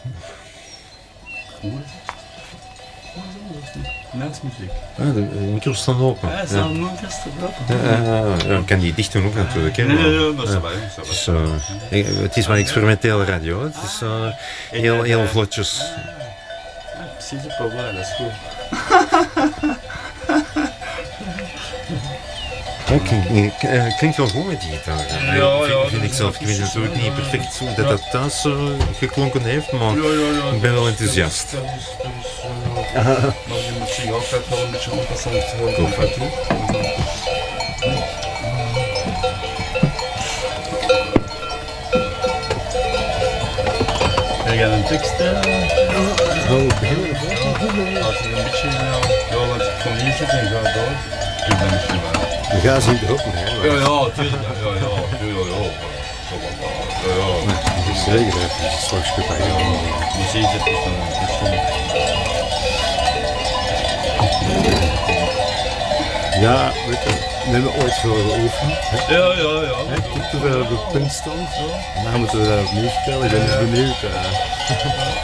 Naast muziek. De micro's staan open. Ja, ze hadden nooit eens te Ja, ik kan die dicht doen ook natuurlijk. Hè, maar, Nee, dat is waar. dus, het is maar experimentele radio. Hè. Het is heel vlotjes. Ja, precies het probleem, dat is goed. Klinkt wel goed met die gitaar. Vind ik zelf. Ik weet natuurlijk niet perfect hoe dat thuis geklonken heeft, maar ik ben wel enthousiast. Maar je moet zich altijd wel een beetje oppassen om te horen. Heb jij een tekst? Als je een beetje laat ik van hier zitten en ga door. Ik ben misschien wel. De gas in de hoek, hè? Ja, tuurlijk. Zeker, dat is straks goed. Muziek is Ja, weet je, we hebben ooit veel geoefend. Ja. Toen we op het punt staan. En dan moeten we dat opnieuw spelen. Ik ben dus benieuwd.